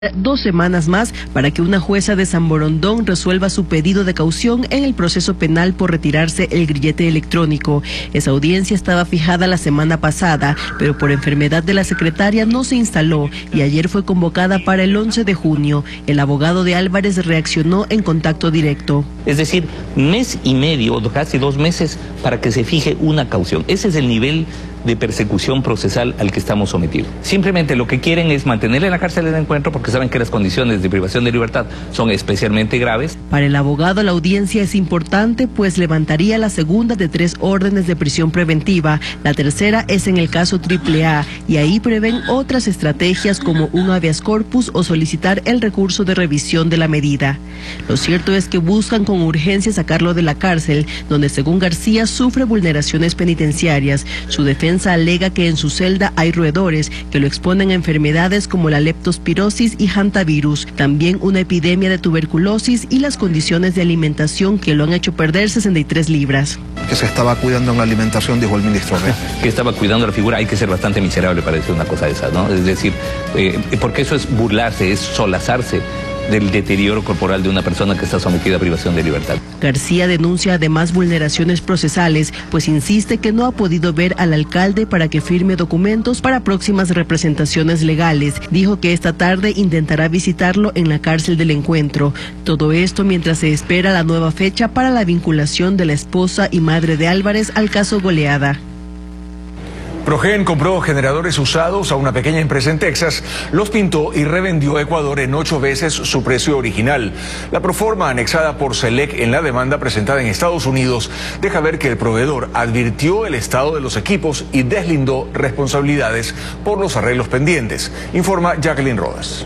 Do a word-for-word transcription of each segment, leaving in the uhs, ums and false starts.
dos semanas más para que una jueza de San Borondón resuelva su pedido de caución en el proceso penal por retirarse el grillete electrónico. Esa audiencia estaba fijada la semana pasada, pero por enfermedad de la secretaria no se instaló y ayer fue convocada para el once de junio. El abogado de Álvarez reaccionó en contacto directo. Es decir, mes y medio, casi dos meses, para que se fije una caución. Ese es el nivel de persecución procesal al que estamos sometidos. Simplemente lo que quieren es mantenerle en la cárcel de encuentro porque saben que las condiciones de privación de libertad son especialmente graves. Para el abogado, la audiencia es importante, pues levantaría la segunda de tres órdenes de prisión preventiva. La tercera es en el caso triple A, y ahí prevén otras estrategias como un habeas corpus o solicitar el recurso de revisión de la medida. Lo cierto es que buscan con urgencia sacarlo de la cárcel, donde según García sufre vulneraciones penitenciarias. Su defensa alega que en su celda hay roedores que lo exponen a enfermedades como la leptospirosis y hantavirus, también una epidemia de tuberculosis y las condiciones de alimentación que lo han hecho perder sesenta y tres libras. Que se estaba cuidando en la alimentación, dijo el ministro. Que estaba cuidando la figura, hay que ser bastante miserable para decir una cosa de esas, ¿no? Es decir, eh, porque eso es burlarse, es solazarse del deterioro corporal de una persona que está sometida a privación de libertad. García denuncia además vulneraciones procesales, pues insiste que no ha podido ver al alcalde para que firme documentos para próximas representaciones legales. Dijo que esta tarde intentará visitarlo en la cárcel del encuentro. Todo esto mientras se espera la nueva fecha para la vinculación de la esposa y madre de Álvarez al caso Goleada. Progen compró generadores usados a una pequeña empresa en Texas, los pintó y revendió a Ecuador en ocho veces su precio original. La proforma anexada por Selec en la demanda presentada en Estados Unidos deja ver que el proveedor advirtió el estado de los equipos y deslindó responsabilidades por los arreglos pendientes, informa Jacqueline Rodas.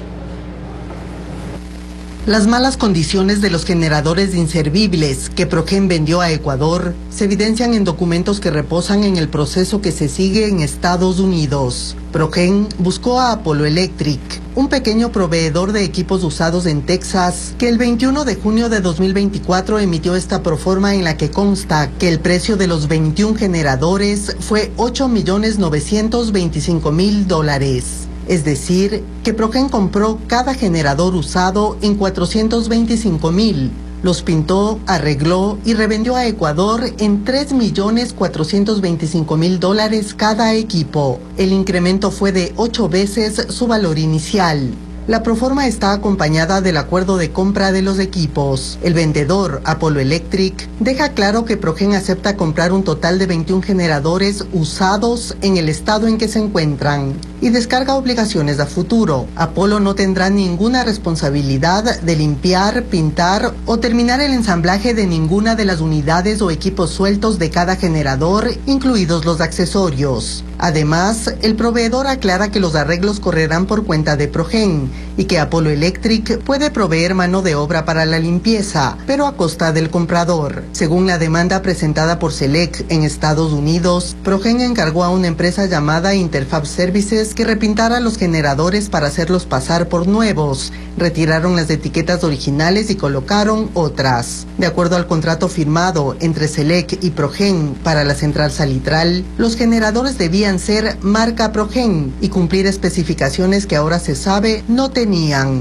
Las malas condiciones de los generadores de inservibles que Progen vendió a Ecuador se evidencian en documentos que reposan en el proceso que se sigue en Estados Unidos. Progen buscó a Apollo Electric, un pequeño proveedor de equipos usados en Texas, que el veintiuno de junio de dos mil veinticuatro emitió esta proforma en la que consta que el precio de los veintiún generadores fue ocho millones novecientos veinticinco mil dólares. Es decir, que Progen compró cada generador usado en cuatrocientos veinticinco mil, los pintó, arregló y revendió a Ecuador en tres millones cuatrocientos veinticinco mil dólares cada equipo. El incremento fue de ocho veces su valor inicial. La proforma está acompañada del acuerdo de compra de los equipos. El vendedor, Apollo Electric, deja claro que Progen acepta comprar un total de veintiún generadores usados en el estado en que se encuentran y descarga obligaciones a futuro. Apollo no tendrá ninguna responsabilidad de limpiar, pintar o terminar el ensamblaje de ninguna de las unidades o equipos sueltos de cada generador, incluidos los accesorios. Además, el proveedor aclara que los arreglos correrán por cuenta de Progen y que Apollo Electric puede proveer mano de obra para la limpieza, pero a costa del comprador. Según la demanda presentada por Selec en Estados Unidos, Progen encargó a una empresa llamada Interfab Services que repintara los generadores para hacerlos pasar por nuevos. Retiraron las etiquetas originales y colocaron otras. De acuerdo al contrato firmado entre Selec y Progen para la central salitral, los generadores debían ser marca Progen y cumplir especificaciones que ahora se sabe no tenían.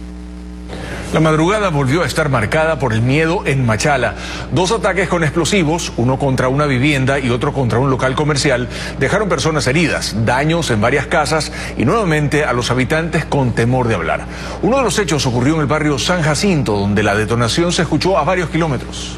La madrugada volvió a estar marcada por el miedo en Machala. Dos ataques con explosivos, uno contra una vivienda y otro contra un local comercial, dejaron personas heridas, daños en varias casas y nuevamente a los habitantes con temor de hablar. Uno de los hechos ocurrió en el barrio San Jacinto, donde la detonación se escuchó a varios kilómetros.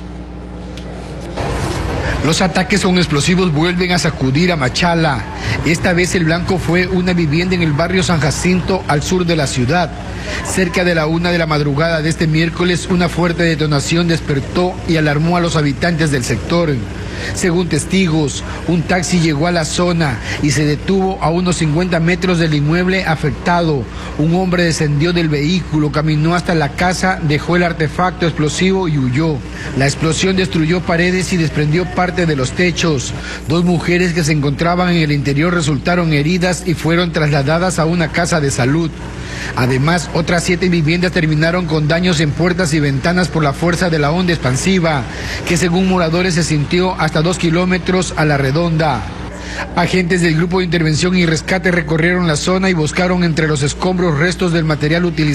Los ataques con explosivos vuelven a sacudir a Machala. Esta vez el blanco fue una vivienda en el barrio San Jacinto, al sur de la ciudad. Cerca de la una de la madrugada de este miércoles, una fuerte detonación despertó y alarmó a los habitantes del sector. Según testigos, un taxi llegó a la zona y se detuvo a unos cincuenta metros del inmueble afectado. Un hombre descendió del vehículo, caminó hasta la casa, dejó el artefacto explosivo y huyó. La explosión destruyó paredes y desprendió parte de los techos. Dos mujeres que se encontraban en el interior resultaron heridas y fueron trasladadas a una casa de salud. Además, otras siete viviendas terminaron con daños en puertas y ventanas por la fuerza de la onda expansiva, que según moradores se sintió hasta dos kilómetros a la redonda. Agentes del Grupo de Intervención y Rescate recorrieron la zona y buscaron entre los escombros restos del material utilizado